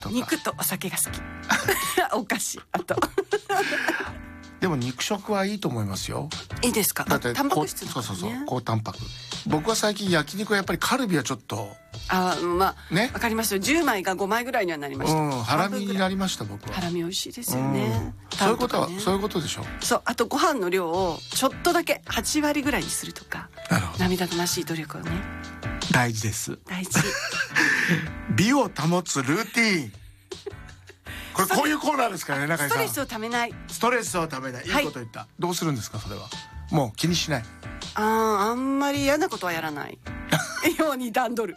とか。 肉とお酒が好きお菓子あとでも肉食はいいと思いますよ。 いいですか。 だってタンパク質ですかそうね。 そうそう、高タンパク。僕は最近焼肉はやっぱりカルビはちょっとまあね、 わかりますよ。10枚が5枚ぐらいにはなりました。 ハラミになりました僕は。 ハラミ美味しいですよね。 そういうことは、 タンとかねそういうことでしょ。 そう、あとご飯の量をちょっとだけ8割ぐらいにするとか。 なるほど。 涙ぐましい努力をね。 大事です。 大事美を保つルーティーン。こういうコーナーですからね、中井さん。 ストレスをためない。 ストレスをためない。いいこと言った、どうするんですかそれは。もう気にしない。 あんまり嫌なことはやらないように段取る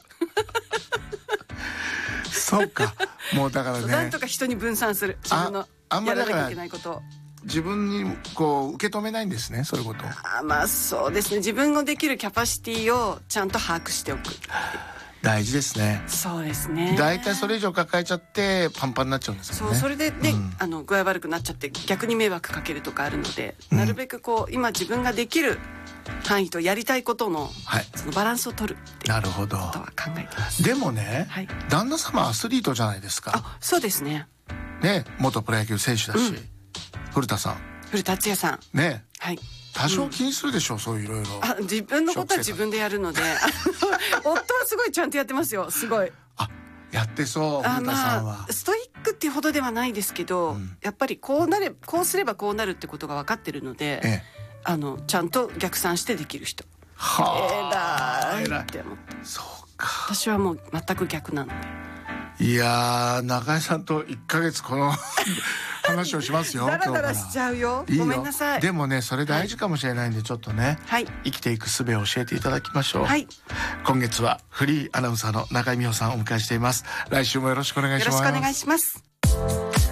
そうか。もうだからね、 なんとか人に分散する。自分のあんまりだからやらなきゃいけないことを自分にこう受け止めないんですね、そういうことを。 まあそうですね。自分のできるキャパシティをちゃんと把握しておく。 大事ですね。 そうですね。 だいたいそれ以上抱えちゃってパンパンになっちゃうんですよね。 それでね、具合悪くなっちゃって逆に迷惑かけるとかあるので、なるべくこう今自分ができる範囲とやりたいことの、そのバランスを取るっていうことは考えてます。 でもね、旦那様アスリートじゃないですか。 そうですね。 ね、元プロ野球選手だし、古田敦也さんね、多少うん、 気にするでしょう、そういういろいろ。 自分のことは自分でやるので夫はすごいちゃんとやってますよ。すごいやってそう。古田さんは、 ストイックっていうほどではないですけど、やっぱりこうすればこうなるってことが分かってるので、ちゃんと逆算してできる人。偉いって思って。 そうか。 私はもう全く逆なので。 いやー、中井さんと1ヶ月この話をしますよ。 ダラダラしちゃうよ。ごめんなさい。 でもね、それ大事かもしれないんで、ちょっとね、生きていく術を教えていただきましょう。今月はフリーアナウンサーの中井美穂さんをお迎えしています。来週もよろしくお願いします。 よろしくお願いします。